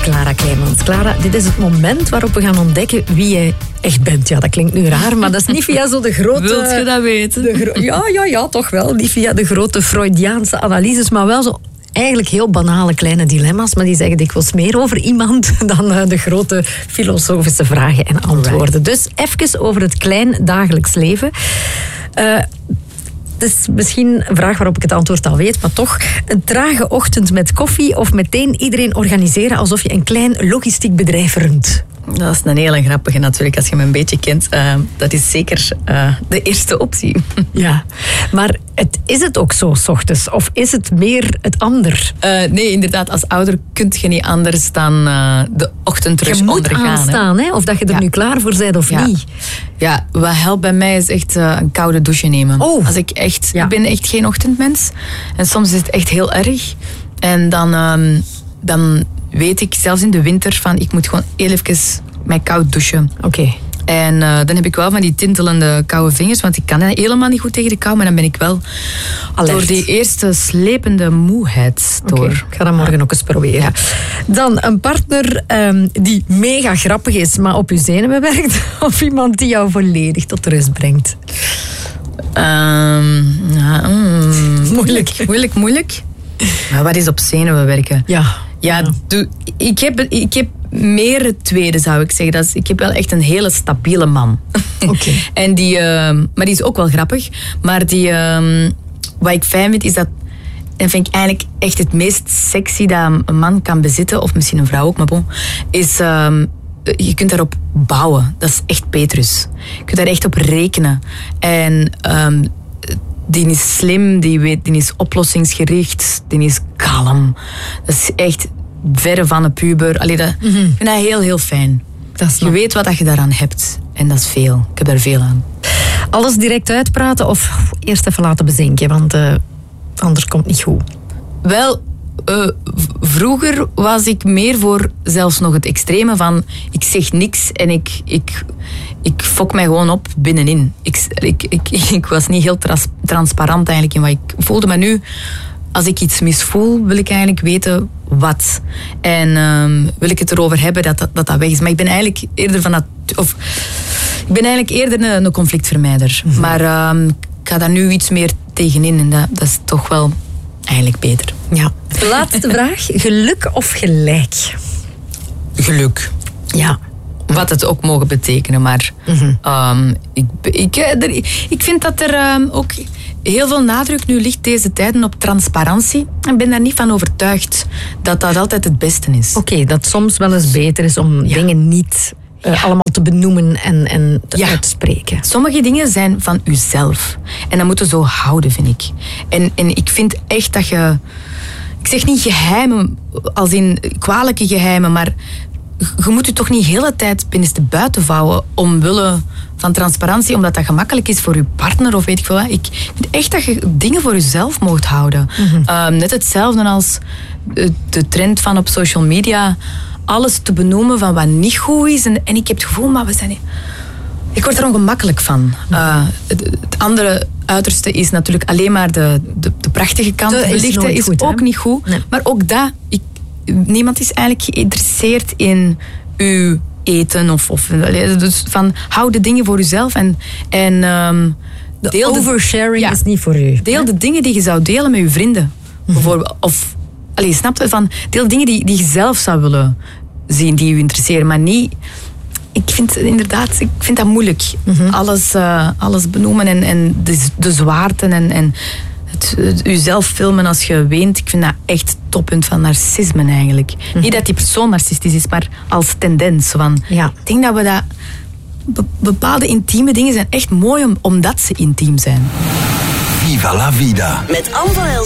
Clara Kleijmans. Clara, dit is het moment waarop we gaan ontdekken wie je echt bent. Ja, dat klinkt nu raar, maar dat is niet via zo de grote... Wilt je dat weten? Ja, toch wel. Niet via de grote Freudiaanse analyses, maar wel zo eigenlijk heel banale kleine dilemma's, maar die zeggen dikwijls meer over iemand dan de grote filosofische vragen en antwoorden. Dus even over het klein dagelijks leven. Het is misschien een vraag waarop ik het antwoord al weet, maar toch. Een trage ochtend met koffie of meteen iedereen organiseren alsof je een klein logistiek bedrijf runt? Dat is een hele grappige natuurlijk, als je me een beetje kent. Dat is zeker de eerste optie. Ja, maar is het ook zo 's ochtends? Of is het meer het ander? Nee, inderdaad, als ouder kun je niet anders dan de ochtendrush ondergaan. Je moet aanstaan, hè? Of dat je er nu klaar voor bent of niet. Ja, wat helpt bij mij is echt een koude douche nemen. Oh. Als ik ben echt geen ochtendmens. En soms is het echt heel erg. En dan weet ik, zelfs in de winter, van ik moet gewoon heel even mij koud douchen. Oké. En dan heb ik wel van die tintelende koude vingers, want ik kan helemaal niet goed tegen de kou, maar dan ben ik wel alert. Door die eerste slepende moeheid door. Okay, ik ga dat morgen ook eens proberen. Ja. Dan een partner die mega grappig is, maar op je zenuwen werkt, of iemand die jou volledig tot rust brengt? Moeilijk. Maar wat is op zenuwen werken? Ja, ik heb meer het tweede, zou ik zeggen. Ik heb wel echt een hele stabiele man. Okay. En maar die is ook wel grappig. Maar wat ik fijn vind, is dat... En vind ik eigenlijk echt het meest sexy dat een man kan bezitten, of misschien een vrouw ook, maar bon, is... je kunt daarop bouwen. Dat is echt Petrus. Je kunt daar echt op rekenen. En... die is slim, die is oplossingsgericht, die is kalm. Dat is echt verre van een puber. Ik vind dat heel, heel fijn. Je weet wat je daaraan hebt. En dat is veel. Ik heb daar veel aan. Alles direct uitpraten of eerst even laten bezinken? Want anders komt het niet goed. Wel, vroeger was ik meer voor zelfs nog het extreme van... Ik zeg niks en ik fok mij gewoon op binnenin. Ik was niet heel transparant eigenlijk in wat ik voelde. Maar nu, als ik iets misvoel, wil ik eigenlijk weten wat. En wil ik het erover hebben dat weg is. Maar ik ben eigenlijk eerder ik ben eigenlijk eerder een conflictvermijder. Mm-hmm. Maar ik ga daar nu iets meer tegenin. En dat is toch wel eigenlijk beter. Ja. Laatste vraag. Geluk of gelijk? Geluk. Ja. Wat het ook mogen betekenen, maar ik vind dat er ook heel veel nadruk nu ligt deze tijden op transparantie. En ben daar niet van overtuigd dat altijd het beste is. Oké, dat soms wel eens beter is om dingen niet allemaal te benoemen en uit te spreken. Sommige dingen zijn van uzelf. En dat moet je zo houden, vind ik. En ik vind echt dat je... Ik zeg niet geheimen, als in kwalijke geheimen, maar... Je moet je toch niet de hele tijd binnenste buiten vouwen omwille van transparantie, omdat dat gemakkelijk is voor je partner of weet ik veel wat. Ik vind echt dat je dingen voor jezelf mocht houden. Mm-hmm. Net hetzelfde als de trend van op social media alles te benoemen van wat niet goed is. En ik heb het gevoel, maar we zijn niet... Ik word er ongemakkelijk van. Het andere uiterste is natuurlijk alleen maar de prachtige kant. Belichten is ook niet goed. Nee. Maar ook dat... Niemand is eigenlijk geïnteresseerd in uw eten dus van hou de dingen voor uzelf en de oversharing is niet voor u. Deel de dingen die je zou delen met je vrienden, bijvoorbeeld, of snap je, van deel dingen die je zelf zou willen zien, die je interesseren, maar niet. Ik vind dat moeilijk. Alles benoemen en de zwaarten en jezelf filmen als je weent, ik vind dat echt toppunt van narcisme eigenlijk. Niet dat die persoon narcistisch is, maar als tendens. Ik denk dat we dat... Bepaalde intieme dingen zijn echt mooi omdat ze intiem zijn. Viva la vida. Met Anne van